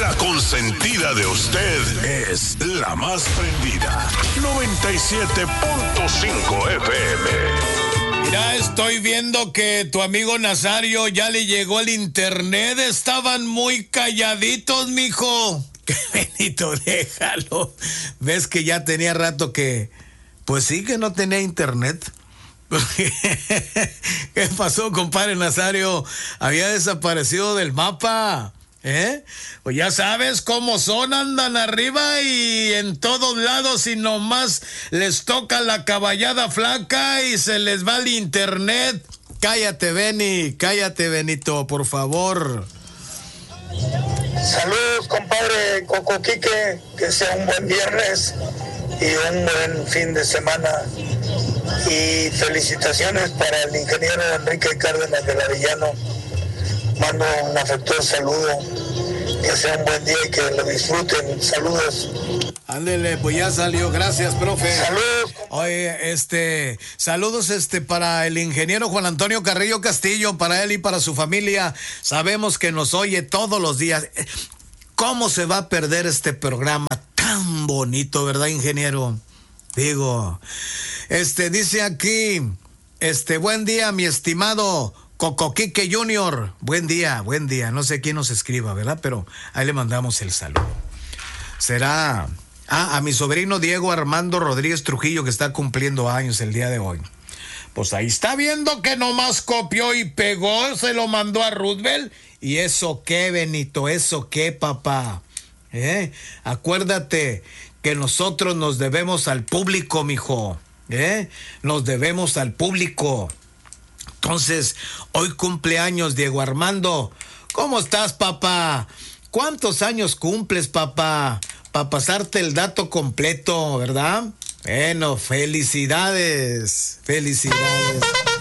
La consentida de usted es la más prendida. 97.5 FM. Mira, estoy viendo que tu amigo Nazario ya le llegó el internet. Estaban muy calladitos, mijo. Benito, déjalo. Ves que ya tenía rato que... Pues sí, que no tenía internet. ¿Qué pasó, compadre Nazario? Había desaparecido del mapa. Pues ya sabes cómo son, andan arriba y en todos lados y nomás les toca la caballada flaca y se les va el internet. Cállate, Benito, por favor. Saludos, compadre Coco Quique, que sea un buen viernes y un buen fin de semana. Y felicitaciones para el ingeniero Enrique Cárdenas de Lavillano. Mando un afectuoso saludo, que sea un buen día y que lo disfruten. Saludos. Ándele, pues ya salió, gracias, profe. Saludos. Oye, saludos para el ingeniero Juan Antonio Carrillo Castillo, para él y para su familia. Sabemos que nos oye todos los días. ¿Cómo se va a perder este programa tan bonito, verdad, ingeniero? Digo, dice aquí, buen día, mi estimado Coco Quique Junior. Buen día. No sé quién nos escriba, ¿verdad? Pero ahí le mandamos el saludo. Será a mi sobrino Diego Armando Rodríguez Trujillo, que está cumpliendo años el día de hoy. Pues ahí está viendo que nomás copió y pegó, se lo mandó a Roosevelt. ¿Y eso qué, Benito? ¿Eso qué, papá? Acuérdate que nosotros nos debemos al público, mijo. Nos debemos al público. Entonces, hoy cumpleaños Diego Armando. ¿Cómo estás, papá? ¿Cuántos años cumples, papá? Para pasarte el dato completo, ¿verdad? Bueno, felicidades.